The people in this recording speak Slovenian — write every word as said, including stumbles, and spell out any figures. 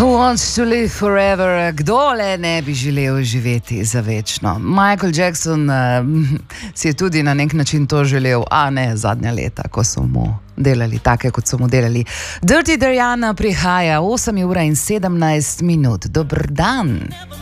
Who wants to live forever? Kdo le ne bi želel živeti za večno? Michael Jackson uh, si je tudi na nek način to želel, a ne zadnja leta, ko so mu delali take, kot so mu delali. Dirty Diana prihaja, osem ur in sedemnajst minut. Dober dan.